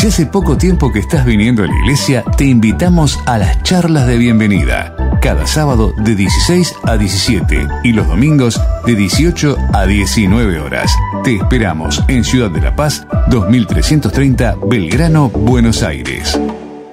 Si hace poco tiempo que estás viniendo a la iglesia, te invitamos a las charlas de bienvenida. Cada sábado de 16 a 17 y los domingos de 18 a 19 horas. Te esperamos en Ciudad de la Paz, 2330 Belgrano, Buenos Aires.